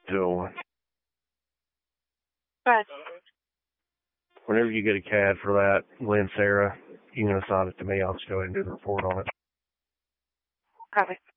So But whenever you get a CAD for that, Glenn, Sarah, you can assign it to me. I'll just go ahead and do the report on it. copy.